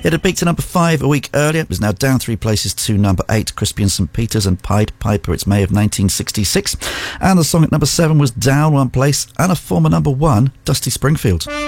It had peaked to number 5 a week earlier. It was now down 3 places to number 8, Crispy and St. Peters and Pied Piper. It's May of 1966. And the song at number 7 was down 1 place, and a former number 1, Dusty Springfield.